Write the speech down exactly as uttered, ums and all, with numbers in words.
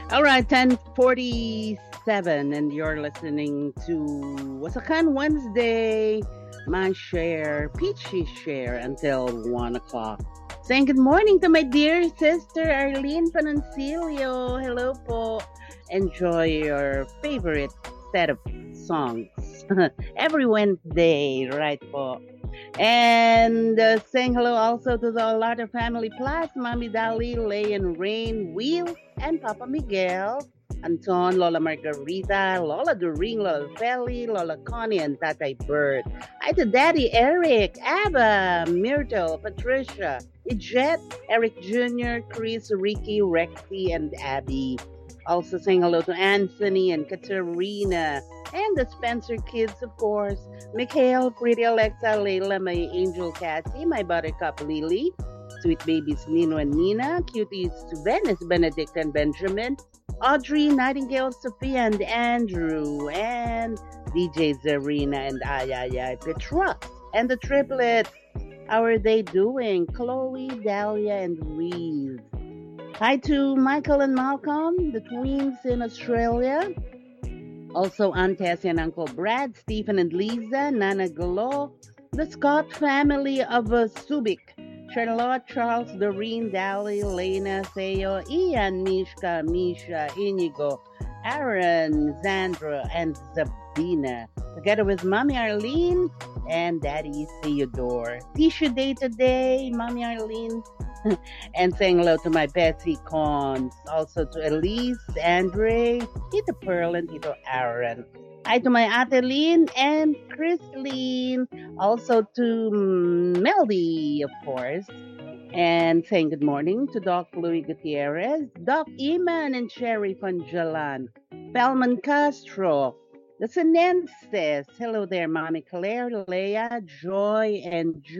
All right, ten forty-seven, and you're listening to Wasakan Wednesday, my share, Peachy share, until one o'clock. Saying good morning to my dear sister, Arlene Panoncilio. Hello po. Enjoy your favorite set of songs every Wednesday, right po. And uh, saying hello also to the Larder Family Plus, Mommy Dali, Lay and Rain, Wheel, and Papa Miguel, Anton, Lola Margarita, Lola Doring, Lola Feli, Lola Connie, and Tatay Bird. Hi to Daddy Eric, Abba, Myrtle, Patricia, Ijette, Eric Junior, Chris, Ricky, Rexy, and Abby. Also saying hello to Anthony and Katerina and the Spencer kids, of course. Mikhail, Pretty Alexa, Layla, my angel Cassie, my buttercup Lily, sweet babies Nino and Nina, cuties to Venice, Benedict and Benjamin, Audrey, Nightingale, Sophia and Andrew, and D J Zarina and Ayaya Petra, and the triplets. How are they doing? Chloe, Dahlia, and Reese. Hi to Michael and Malcolm, the twins in Australia. Also, Aunt Tessie and Uncle Brad, Stephen and Lisa, Nana Galo, the Scott family of uh, Subic, Charlotte, Charles, Doreen, Dally, Lena, Theo, Ian, Mishka, Misha, Inigo, Aaron, Zandra, and Zabina, together with Mommy Arlene and Daddy Theodore. Tissue day today, Mommy Arlene. And saying hello to my Betsy Cons, also to Elise, Andre, Tito Pearl, and Tito Aaron. Hi to my Ate Lynn and Christine, also to mm, Melody, of course. And saying good morning to Doc Louis Gutierrez, Doc Eman and Sherry Panjalan, Pelman Castro, the Sinenses. Hello there, Mommy Claire, Leah, Joy, and